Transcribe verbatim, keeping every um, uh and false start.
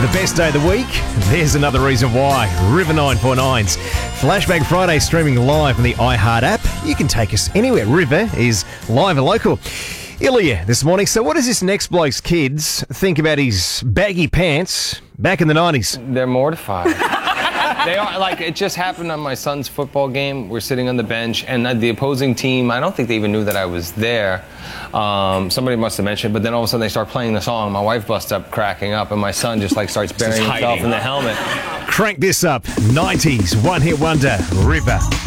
The best day of the week? There's another reason why. River nine point nine's Flashback Friday streaming live on the iHeart app. You can take us anywhere. River is live and local. Ilya this morning. So what does this next bloke's kids think about his baggy pants back in the nineties? They're mortified. They are, like, it just happened on my son's football game. We're sitting on the bench, and the opposing team, I don't think they even knew that I was there. Um, somebody must have mentioned, but then all of a sudden they start playing the song. My wife busts up cracking up, and my son just, like, starts burying himself in the helmet. Crank this up. nineties one-hit wonder, River.